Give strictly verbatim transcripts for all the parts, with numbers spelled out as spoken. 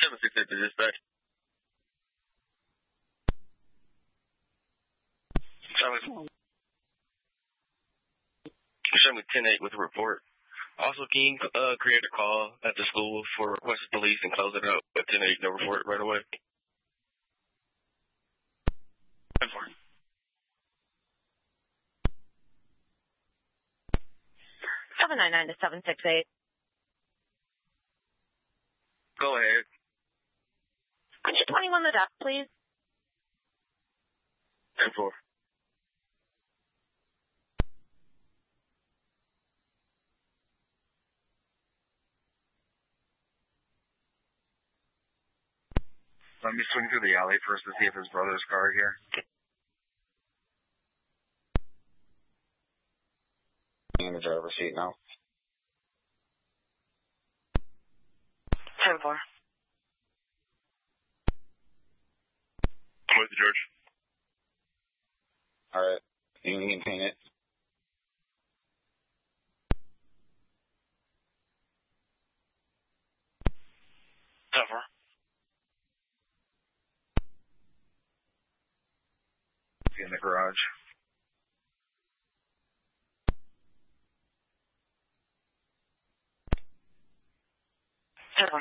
seven six eight to dispatch. Show me ten eight with a report. Also, can you uh, create a call at the school for requested police and close it out at ten eight, no report right away? ten four. seven nine nine to seven six eight. Go ahead. Could you twenty-one the desk, please? ten four. Let me swing through the alley first to see if his brother's car here. In the driver's seat now. ten four. I'm with you, George. Alright, you can contain it. ten four. In the garage. ten four.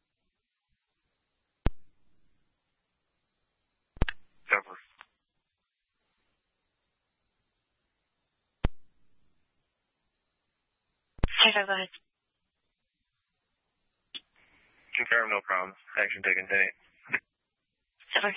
ten four. Hey, go ahead. Confirm, no problem. Action taken, ten eight. seven.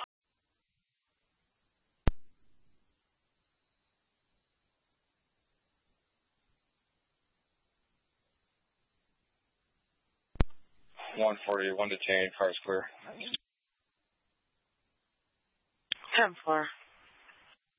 one forty, one detained, car's clear. ten four.